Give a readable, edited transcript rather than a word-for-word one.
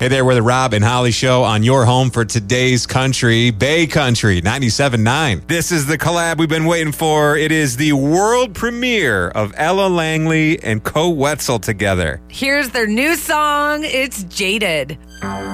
Hey there, we're the Rob and Holly Show on your home for today's country, Bay Country, 97.9. This is the collab we've been waiting for. It is the world premiere of Ella Langley and Co Wetzel together. Here's their new song. It's Jaded.